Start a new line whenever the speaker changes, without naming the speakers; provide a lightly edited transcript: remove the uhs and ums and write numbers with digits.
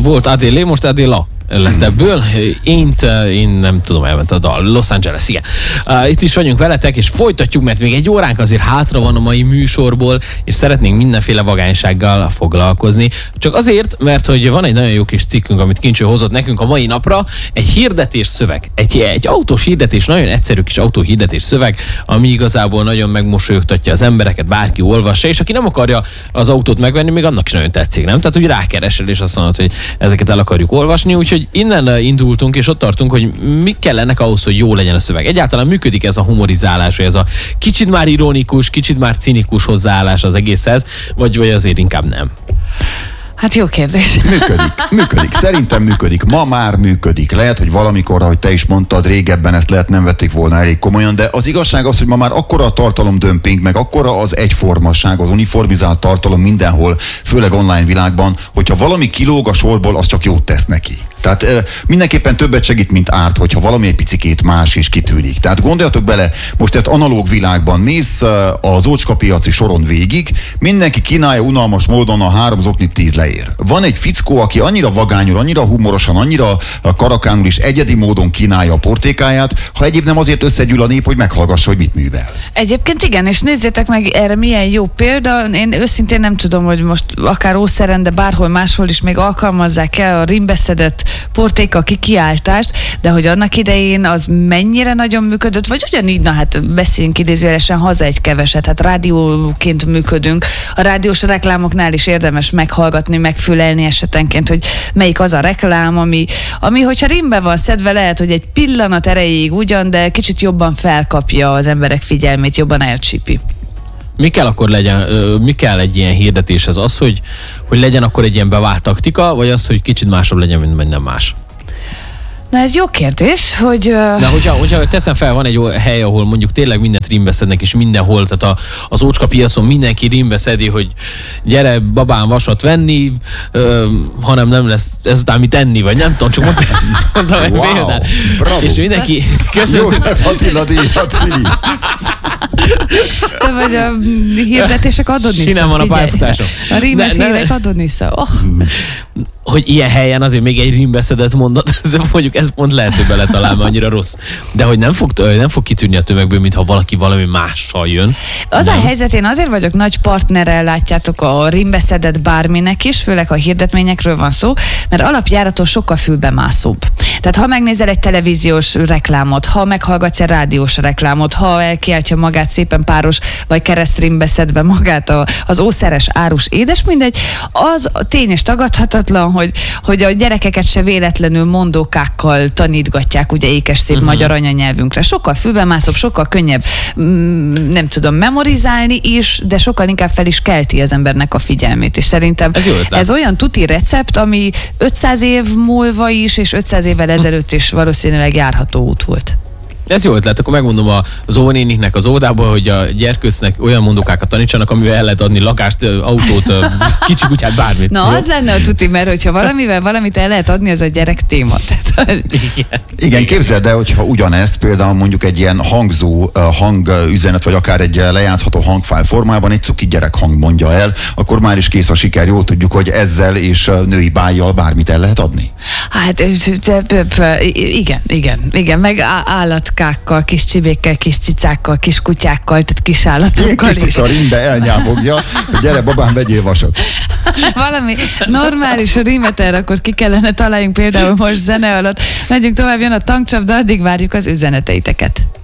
volt Adélé, most Adéla lett ebből. Én nem tudom, elment a dal. Los Angeles, igen. Itt is vagyunk veletek, és folytatjuk, mert még egy óránk azért hátra van a mai műsorból, és szeretnénk mindenféle vagánysággal foglalkozni. Csak azért, mert hogy van egy nagyon jó kis cikkünk, amit Kincső hozott nekünk a mai napra, egy hirdetés szöveg. Egy autós hirdetés, nagyon egyszerű kis autóhirdetés szöveg, ami igazából nagyon megmosolyogtatja az embereket, bárki olvassa, és aki nem akarja az autót megvenni, még annak is nagyon tetszik, nem? Tehát, hogy rákeresel, és azt mondod, hogy ezeket el akarjuk olvasni, úgyhogy innen indultunk, és ott tartunk, hogy mi kellenek ahhoz, hogy jó legyen a szöveg. Egyáltalán működik ez a humorizálás, vagy ez a kicsit már ironikus, kicsit már cinikus hozzáállás az egészhez, vagy azért inkább nem?
Hát jó kérdés.
Működik. Szerintem működik. Ma már működik. Lehet, hogy valamikor, ahogy te is mondtad, régebben ezt lehet nem vették volna elég komolyan, de az igazság az, hogy ma már akkora a tartalomdömping, meg akkora az egyformasság, az uniformizált tartalom mindenhol, főleg online világban, hogyha valami kilóg a sorból, az csak jót tesz neki. Tehát mindenképpen többet segít, mint árt, hogyha valami egy picikét más is kitűnik. Tehát gondoljatok bele, most ezt analóg világban mész az ócskapiaci soron végig, mindenki kínálja unalmas módon a 3 zoknit 10 leér. Van egy fickó, aki annyira vagányul, annyira humorosan, annyira karakánul is egyedi módon kínálja a portékáját, ha egyéb nem azért összegyűl a nép, hogy meghallgassa, hogy mit művel.
Egyébként igen, és nézzétek meg erre milyen jó példa. Én őszintén nem tudom, hogy most akár Ószeren, de bárhol máshol is még alkalmazzák el a rimbeszedett portéka kikiáltást, de hogy annak idején az mennyire nagyon működött, vagy ugyanígy, na hát beszéljünk idézőjelesen, haza egy keveset, hát rádióként működünk. A rádiós reklámoknál is érdemes meghallgatni, megfülelni esetenként, hogy melyik az a reklám, ami hogyha rimbe van szedve, lehet, hogy egy pillanat erejéig ugyan, de kicsit jobban felkapja az emberek figyelmét, jobban elcsípi.
Mi kell akkor legyen, mi kell egy ilyen hirdetéshez? Az, hogy legyen akkor egy ilyen bevált taktika, vagy az, hogy kicsit másabb legyen, mint minden más?
Na ez jó kérdés, hogy...
De hogyha teszem fel, van egy hely, ahol mondjuk tényleg mindent rimbe szednek, és mindenhol, tehát az ócskapiacon mindenki rimbe szedi, hogy gyere babám vasat venni, hanem nem lesz ezután mit enni, vagy nem tudom, csak mondtam egy példát. És mindenki... Köszönöm szépen.
De vagy a hirdetések adod-vissza.
Sinem van a pályafutásom.
A rímes hírek adod-vissza. Oh.
Hogy ilyen helyen azért még egy rimbeszedett mondat, mondjuk ez pont lehet, hogy beletalál, mert annyira rossz. De hogy nem fog kitűnni a tömegből, mintha valaki valami mással jön.
Az nem. A helyzet, én azért vagyok nagy partnerrel, látjátok, a rimbeszedett bárminek is, főleg a hirdetményekről van szó, mert alapjáraton sokkal fülbemászóbb. Tehát ha megnézel egy televíziós reklámot, ha meghallgatsz egy rádiós reklámot, ha elkiáltja magát szépen páros, vagy keresztrimbeszedve magát az ószeres árus édes, mindegy, az tény és tagadhatatlan, hogy a gyerekeket se véletlenül mondókákkal tanítgatják ugye ékes szép magyar anyanyelvünkre. Sokkal fülbemászóbb, sokkal könnyebb nem tudom memorizálni is, de sokkal inkább fel is kelti az embernek a figyelmét. És szerintem ez olyan tuti recept, ami 500 év múlva is, és 500 évvel ezelőtt is valószínűleg járható út volt.
Ez jó ötlet, akkor megmondom az óvónéniknek az óvodából, hogy a gyerkőcnek olyan mondókákat tanítsanak, amivel el lehet adni lakást, autót, kicsi kutyát, bármit.
Na, jó? Az lenne a tuti, mert hogyha valamivel valamit el lehet adni, az a gyerek téma.
Igen, képzeld el, hogyha ugyanezt például mondjuk egy ilyen hangzó hangüzenet, vagy akár egy lejátszható hangfájl formában egy cuki gyerekhang mondja el, akkor már is kész a siker. Jól tudjuk, hogy ezzel és női bájjal bármit el lehet adni.
Hát igen, meg állatkákkal, kis csibékkel, kis cicákkal, kis kutyákkal, tehát kis állatokkal is.
Kis cica rimbe elnyávogja, hogy gyere babám, vegyél vasat.
Valami normális rímet erre akkor ki kellene találjunk, például most zene alatt. Megyünk tovább, jön a tankcsapda, addig várjuk az üzeneteiteket.